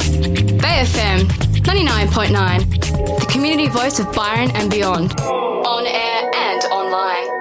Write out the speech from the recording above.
Bay FM 99.9, the community voice of Byron and beyond. On air and online.